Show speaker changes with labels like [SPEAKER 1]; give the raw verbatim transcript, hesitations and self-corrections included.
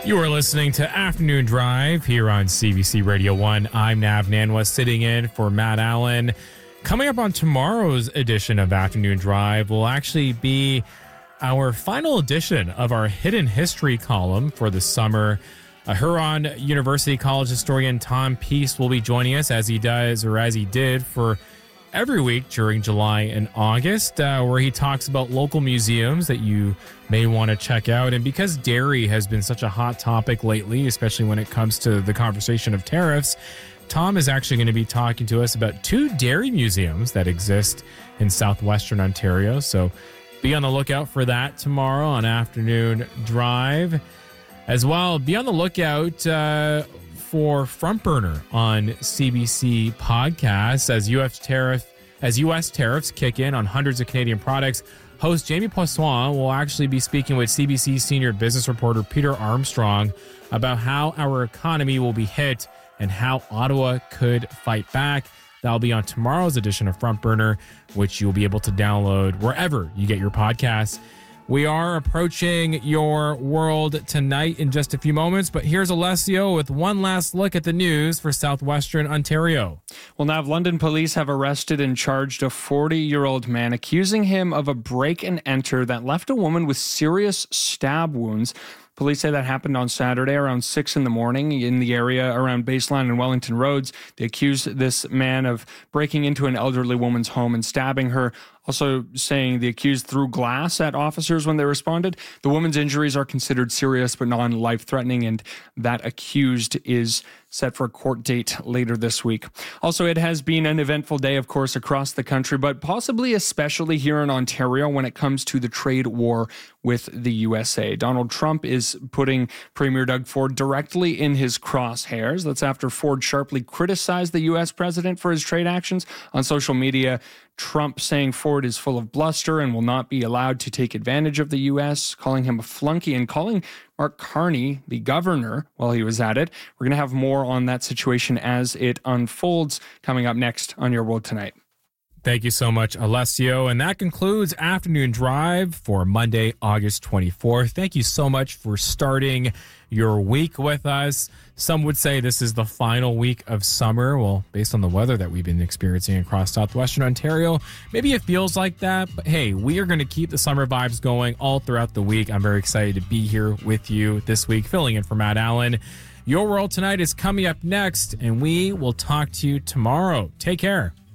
[SPEAKER 1] You are listening to Afternoon Drive here on C B C Radio one. I'm Nav Nanwa, sitting in for Matt Allen. Coming up on tomorrow's edition of Afternoon Drive will actually be our final edition of our Hidden History column for the summer. A Huron University College historian Tom Peace will be joining us, as he does, or as he did, for every week during July and August, uh, where he talks about local museums that you may want to check out. And because dairy has been such a hot topic lately, especially when it comes to the conversation of tariffs, Tom is actually going to be talking to us about two dairy museums that exist in southwestern Ontario. So be on the lookout for that tomorrow on Afternoon Drive. As well, be on the lookout uh, for Front Burner on C B C podcasts as U S tariff as U S tariffs kick in on hundreds of Canadian products. Host Jamie Poisson will actually be speaking with C B C senior business reporter Peter Armstrong about how our economy will be hit and how Ottawa could fight back. That'll be on tomorrow's edition of Front Burner, which you'll be able to download wherever you get your podcasts. We are approaching your world tonight in just a few moments, but here's Alessio with one last look at the news for southwestern Ontario.
[SPEAKER 2] Well, now London police have arrested and charged a forty-year-old man, accusing him of a break and enter that left a woman with serious stab wounds. Police say that happened on Saturday around six in the morning in the area around Baseline and Wellington Roads. They accused this man of breaking into an elderly woman's home and stabbing her. Also saying the accused threw glass at officers when they responded. The woman's injuries are considered serious but non-life-threatening, and that accused is set for a court date later this week. Also, it has been an eventful day, of course, across the country, but possibly especially here in Ontario when it comes to the trade war with the U S A. Donald Trump is putting Premier Doug Ford directly in his crosshairs. That's after Ford sharply criticized the U S president for his trade actions on social media. Trump saying Ford is full of bluster and will not be allowed to take advantage of the U S, calling him a flunky and calling Mark Carney the governor while he was at it. We're going to have more on that situation as it unfolds coming up next on Your World Tonight.
[SPEAKER 1] Thank you so much, Alessio. And that concludes Afternoon Drive for Monday, August twenty-fourth. Thank you so much for starting your week with us. Some would say this is the final week of summer. Well, based on the weather that we've been experiencing across southwestern Ontario, maybe it feels like that. But hey, we are going to keep the summer vibes going all throughout the week. I'm very excited to be here with you this week, filling in for Matt Allen. Your World Tonight is coming up next, and we will talk to you tomorrow. Take care.